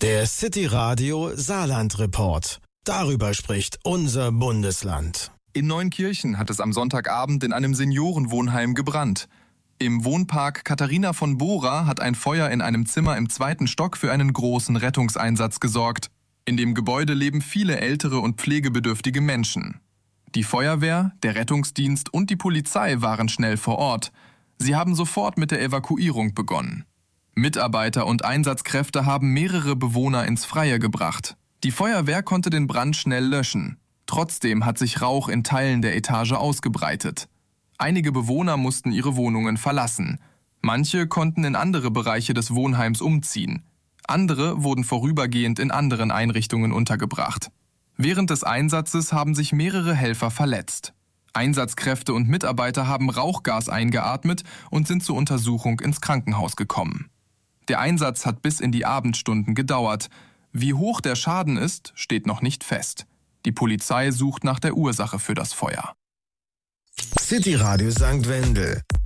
Der City Radio Saarland Report. Darüber spricht unser Bundesland. In Neunkirchen hat es am Sonntagabend in einem Seniorenwohnheim gebrannt. Im Wohnpark Katharina von Bora hat ein Feuer in einem Zimmer im 2. Stock für einen großen Rettungseinsatz gesorgt. In dem Gebäude leben viele ältere und pflegebedürftige Menschen. Die Feuerwehr, der Rettungsdienst und die Polizei waren schnell vor Ort. Sie haben sofort mit der Evakuierung begonnen. Mitarbeiter und Einsatzkräfte haben mehrere Bewohner ins Freie gebracht. Die Feuerwehr konnte den Brand schnell löschen. Trotzdem hat sich Rauch in Teilen der Etage ausgebreitet. Einige Bewohner mussten ihre Wohnungen verlassen. Manche konnten in andere Bereiche des Wohnheims umziehen. Andere wurden vorübergehend in anderen Einrichtungen untergebracht. Während des Einsatzes haben sich mehrere Helfer verletzt. Einsatzkräfte und Mitarbeiter haben Rauchgas eingeatmet und sind zur Untersuchung ins Krankenhaus gekommen. Der Einsatz hat bis in die Abendstunden gedauert. Wie hoch der Schaden ist, steht noch nicht fest. Die Polizei sucht nach der Ursache für das Feuer. City Radio St. Wendel.